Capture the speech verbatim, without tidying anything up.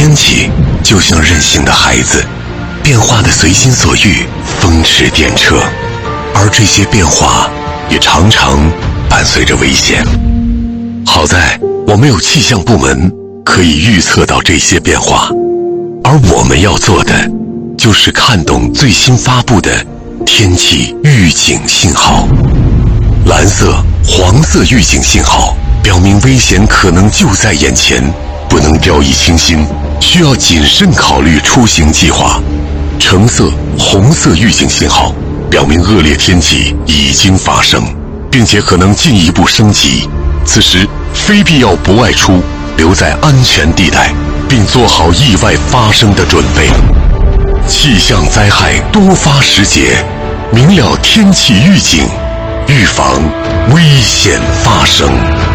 天气就像任性的孩子，变化的随心所欲，风驰电掣，而这些变化也常常伴随着危险。好在我们有气象部门可以预测到这些变化，而我们要做的就是看懂最新发布的天气预警信号。蓝色、黄色预警信号表明危险可能就在眼前，不能掉以轻心，需要谨慎考虑出行计划。橙色、红色预警信号表明恶劣天气已经发生，并且可能进一步升级，此时非必要不外出，留在安全地带，并做好意外发生的准备。气象灾害多发时节，明了天气预警，预防危险发生。